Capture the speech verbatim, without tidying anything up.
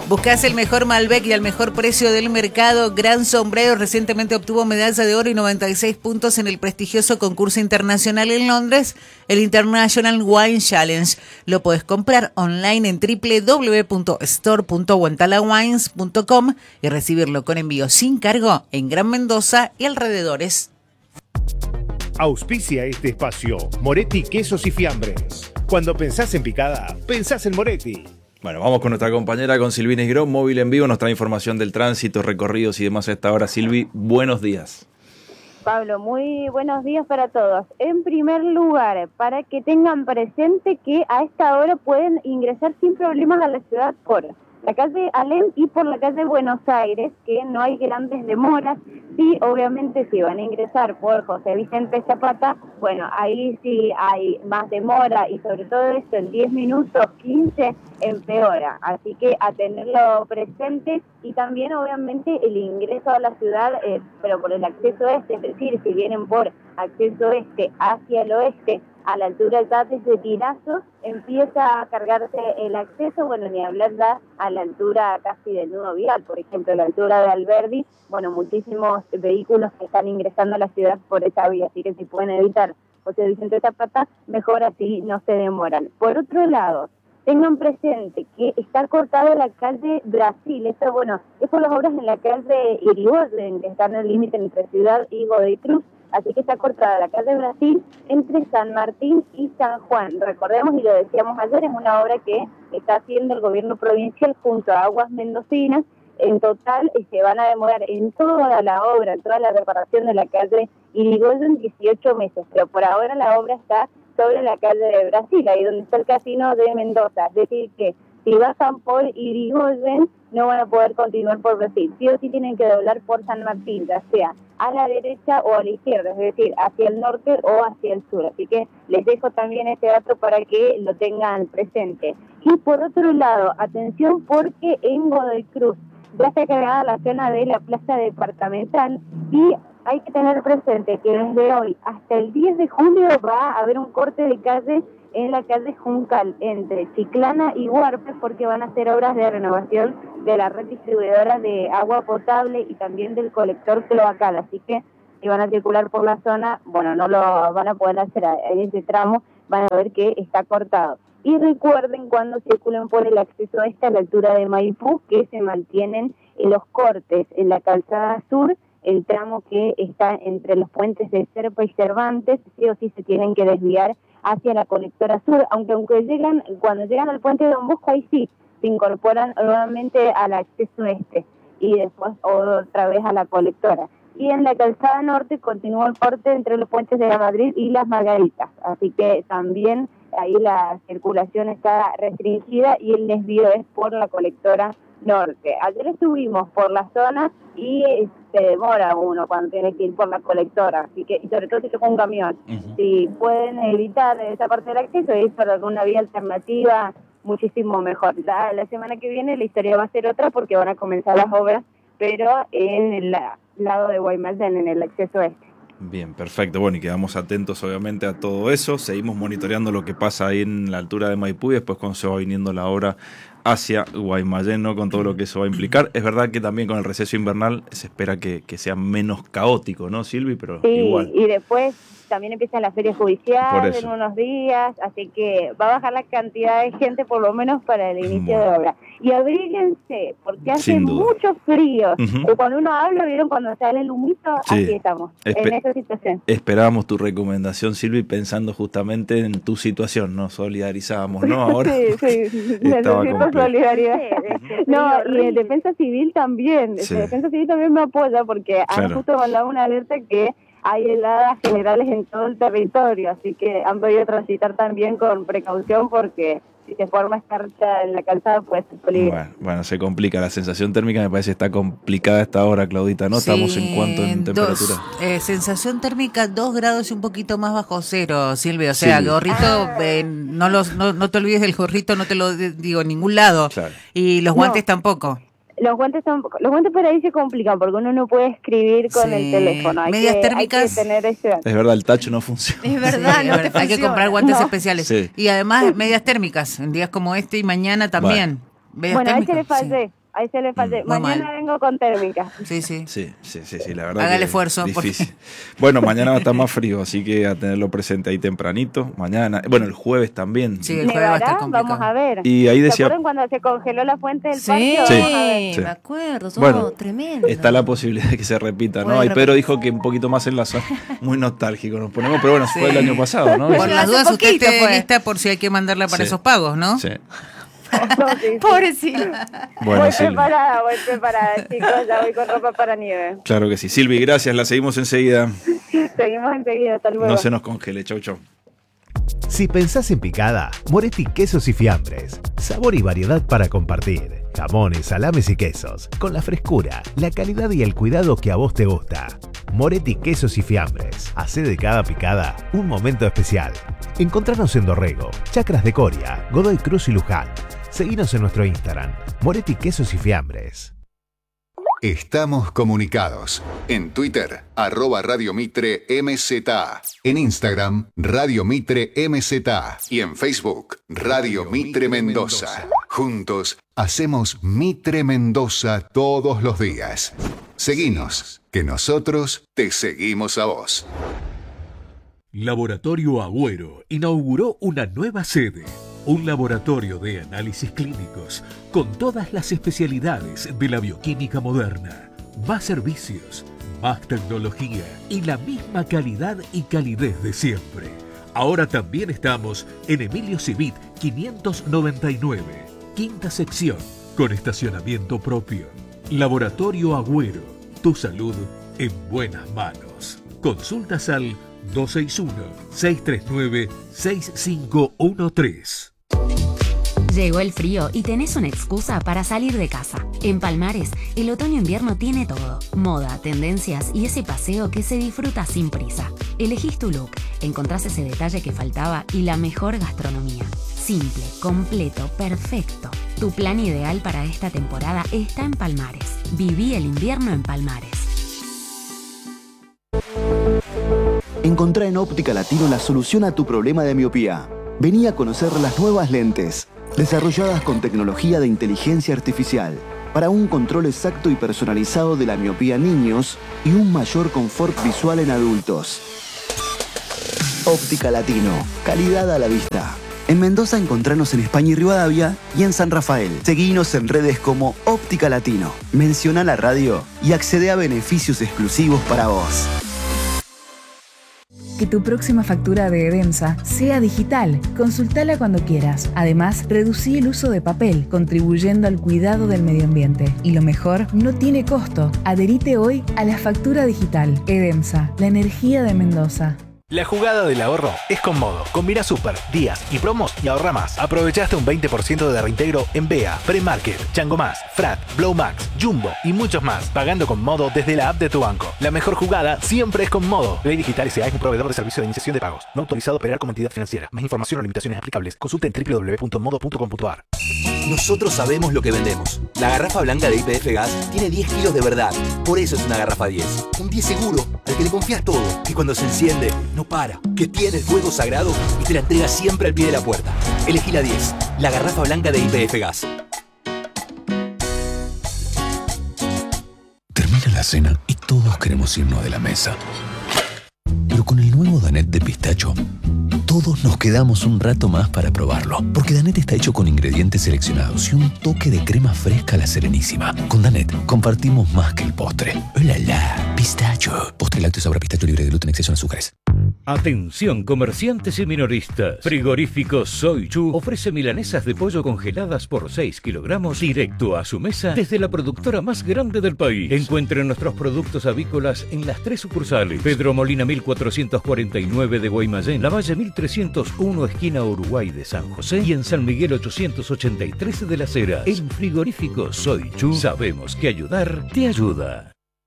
Buscás el mejor Malbec y al mejor precio del mercado. Gran Sombrero recientemente obtuvo medalla de oro y noventa y seis puntos en el prestigioso concurso internacional en Londres, el International Wine Challenge. Lo podés comprar online en doble u doble u doble u punto store punto guantalawines punto com y recibirlo con envío sin cargo en Gran Mendoza y alrededores. Auspicia este espacio Moretti Quesos y Fiambres. Cuando pensás en picada, pensás en Moretti. Bueno, vamos con nuestra compañera, con Silvina Isgró, móvil en vivo, nos trae información del tránsito, recorridos y demás a esta hora. Silvi, buenos días. Pablo, muy buenos días para todos. En primer lugar, para que tengan presente que a esta hora pueden ingresar sin problemas a la ciudad por la calle Alem y por la calle Buenos Aires, que no hay grandes demoras. Sí, obviamente si van a ingresar por José Vicente Zapata, bueno, ahí sí hay más demora y sobre todo esto en diez minutos, quince empeora. Así que a tenerlo presente y también obviamente el ingreso a la ciudad, eh, pero por el acceso este, es decir, si vienen por acceso este hacia el oeste, a la altura ya desde Tirazo, empieza a cargarse el acceso, bueno, ni hablar ya a la altura casi del nudo vial, por ejemplo, a la altura de Alberdi, bueno, muchísimos vehículos que están ingresando a la ciudad por esa vía, así que si pueden evitar José Vicente Zapata, mejor así no se demoran. Por otro lado, tengan presente que está cortada la calle Brasil, esto, bueno, es por las obras en la calle Irigoyen, que están en el límite entre Ciudad y Godoy Cruz. Así que está cortada la calle Brasil entre San Martín y San Juan. Recordemos, y lo decíamos ayer, es una obra que está haciendo el gobierno provincial junto a Aguas Mendocinas. En total se van a demorar en toda la obra, en toda la reparación de la calle Irigoyen, dieciocho meses. Pero por ahora la obra está sobre la calle de Brasil, ahí donde está el casino de Mendoza. Es decir, que si bajan por Irigoyen, no van a poder continuar por Brasil. Sí o sí tienen que doblar por San Martín, ya sea a la derecha o a la izquierda, es decir, hacia el norte o hacia el sur. Así que les dejo también este dato para que lo tengan presente. Y por otro lado, atención porque en Godoy Cruz ya está cargada la zona de la plaza departamental y hay que tener presente que desde hoy hasta el diez de julio va a haber un corte de calle en la calle Juncal, entre Chiclana y Huarpe, porque van a hacer obras de renovación de la red distribuidora de agua potable y también del colector cloacal. Así que si van a circular por la zona, bueno, no lo van a poder hacer en ese tramo, van a ver que está cortado. Y recuerden cuando circulen por el acceso este a la altura de Maipú, que se mantienen en los cortes en la calzada sur, el tramo que está entre los puentes de Serpa y Cervantes, sí o sí se tienen que desviar hacia la colectora sur, aunque aunque llegan, cuando llegan al puente de Don Bosco, ahí sí, se incorporan nuevamente al acceso este y después otra vez a la colectora. Y en la calzada norte continúa el corte entre los puentes de la Madrid y las Margaritas, así que también ahí la circulación está restringida y el desvío es por la colectora norte. Ayer estuvimos por la zona y se demora uno cuando tiene que ir por la colectora, así que, y sobre todo si toca un camión. Uh-huh. Si pueden evitar esa parte del acceso y ir por alguna vía alternativa, muchísimo mejor. La, la semana que viene la historia va a ser otra porque van a comenzar las obras, pero en el lado de Guaymallén, en el acceso este. Bien, perfecto. Bueno, y quedamos atentos obviamente a todo eso. Seguimos monitoreando lo que pasa ahí en la altura de Maipú y después cuando se va viniendo la obra hacia Guaymallén, ¿no? Con todo lo que eso va a implicar. Es verdad que también con el receso invernal se espera que, que sea menos caótico, ¿no, Silvi? Pero sí, igual. Y después también empiezan las ferias judiciales en unos días, así que va a bajar la cantidad de gente por lo menos para el inicio bueno. de obra. Y abríguense, porque hace mucho frío. Uh-huh. Cuando uno habla, ¿vieron cuando sale el humito? Sí. Así estamos, Espe- en esa situación. Esperábamos tu recomendación, Silvi, pensando justamente en tu situación, nos solidarizábamos, ¿no? Ahora sí, sí, sí. necesito solidaridad. Sí, no, y el Defensa Civil también, sí. el Defensa Civil también me apoya porque claro. han justo mandado una alerta que hay heladas generales en todo el territorio, así que han podido transitar también con precaución porque si se forma escarcha en la calzada puede ser peligroso. Bueno, bueno, se complica. La sensación térmica me parece está complicada a esta hora, Claudita, ¿no? Sí, estamos en cuanto en temperatura. Dos, eh, sensación térmica dos grados y un poquito más bajo cero, Silvia. O sea, Silvia. gorrito, ah. eh, no, los, no, no te olvides del gorrito, no te lo digo en ningún lado. Claro. Y los guantes no. tampoco. Los guantes son, los guantes por ahí se complican porque uno no puede escribir con sí. el teléfono. Hay Medias que, térmicas. Hay que tener ese... Es verdad, el touch no funciona. Es verdad, sí, no es verdad. Hay que comprar guantes no. especiales. Sí. Y además medias térmicas, en días como este y mañana también. Bueno, bueno a ese le fallé. Sí. Ahí se le falta. Muy Mañana mal. vengo con térmica. Sí, sí. Sí, sí, sí, sí, la verdad. Haga el que esfuerzo, Difícil. Bueno, mañana va a estar más frío, así que a tenerlo presente ahí tempranito. Mañana, bueno, el jueves también. Sí, el jueves va a estar ¿Nevará? complicado. Vamos a ver. Y ahí ¿Se decía, acuerdan cuando se congeló la fuente del Sí, parque? Sí. Vamos a ver. Sí. me acuerdo, todo Bueno, tremendo. está la posibilidad de que se repita, ¿no? Puede Y Pedro repetir. dijo que un poquito más en la zona, muy nostálgico nos ponemos, pero bueno, Sí. fue el año pasado, ¿no? Por Hace las dudas, usted poquito esté fue. lista por si hay que mandarla para Sí. esos pagos, ¿no? Sí. No, sí, sí. Pobrecito. Bueno, voy Silvi. preparada, voy preparada, chicos. Ya voy con ropa para nieve. Claro que sí. Silvi, gracias, la seguimos enseguida. Seguimos enseguida. Hasta luego. No se nos congele, chau, chau. Si pensás en picada, Moretti Quesos y Fiambres. Sabor y variedad para compartir. Jamones, salames y quesos. Con la frescura, la calidad y el cuidado que a vos te gusta. Moretti Quesos y Fiambres. Hacé de cada picada un momento especial. Encontranos en Dorrego, Chacras de Coria, Godoy Cruz y Luján. Seguinos en nuestro Instagram, Moretti Quesos y Fiambres. Estamos comunicados. En Twitter, arroba Radio Mitre M Z. En Instagram, Radio Mitre M Z. Y en Facebook, Radio Mitre Mendoza. Juntos, hacemos Mitre Mendoza todos los días. Seguinos, que nosotros te seguimos a vos. Laboratorio Agüero inauguró una nueva sede, un laboratorio de análisis clínicos con todas las especialidades de la bioquímica moderna, más servicios, más tecnología y la misma calidad y calidez de siempre. Ahora también estamos en Emilio Civit quinientos noventa y nueve, quinta sección, con estacionamiento propio. Laboratorio Agüero, tu salud en buenas manos. Consultas al dos seis uno, seis tres nueve, seis cinco uno tres. Llegó el frío y tenés una excusa para salir de casa. En Palmares, el otoño-invierno tiene todo. Moda, tendencias y ese paseo que se disfruta sin prisa. Elegís tu look, encontrás ese detalle que faltaba y la mejor gastronomía. Simple, completo, perfecto. Tu plan ideal para esta temporada está en Palmares. Viví el invierno en Palmares. Encontrá en Óptica Latino la solución a tu problema de miopía. Vení a conocer las nuevas lentes, desarrolladas con tecnología de inteligencia artificial, para un control exacto y personalizado de la miopía en niños y un mayor confort visual en adultos. Óptica Latino, calidad a la vista. En Mendoza encontranos en España y Rivadavia y en San Rafael. Seguinos en redes como Óptica Latino. Menciona la radio y accede a beneficios exclusivos para vos. Que tu próxima factura de Edemsa sea digital. Consultala cuando quieras. Además, reducí el uso de papel, contribuyendo al cuidado del medio ambiente. Y lo mejor, no tiene costo. Adherite hoy a la factura digital. Edemsa, la energía de Mendoza. La jugada del ahorro es con Modo. Combina super, días y promos y ahorra más. Aprovechaste un veinte por ciento de reintegro en Bea, Premarket, Chango Más, Frat, Blow Max, Jumbo y muchos más. Pagando con Modo desde la app de tu banco. La mejor jugada siempre es con Modo. Ley Digital S A es un proveedor de servicio de iniciación de pagos. No autorizado a operar como entidad financiera. Más información o limitaciones aplicables. Consulta en doble u doble u doble u punto modo punto com punto a r. Nosotros sabemos lo que vendemos. La garrafa blanca de I P F Gas tiene diez kilos de verdad. Por eso es una garrafa diez. Un diez seguro, al que le confías todo. Que cuando se enciende, no para. Que tiene el fuego sagrado y te la entrega siempre al pie de la puerta. Elegí la diez. La garrafa blanca de I P F Gas. Termina la cena y todos queremos irnos de la mesa. Pero con el nuevo Danet de pistacho, todos nos quedamos un rato más para probarlo. Porque Danet está hecho con ingredientes seleccionados y un toque de crema fresca a la Serenísima. Con Danet compartimos más que el postre. ¡Hola, la! Pistacho. Postre lácteo sabor a pistacho libre de gluten, exceso en azúcares. Atención comerciantes y minoristas. Frigorífico Soy Chu ofrece milanesas de pollo congeladas por seis kilogramos directo a su mesa desde la productora más grande del país. Encuentren nuestros productos avícolas en las tres sucursales. Pedro Molina mil cuatrocientos cuarenta y nueve de Guaymallén, La Valle mil trescientos uno esquina Uruguay de San José y en San Miguel ochocientos ochenta y tres de Las Heras. En Frigorífico Soy Chu sabemos que ayudar te ayuda.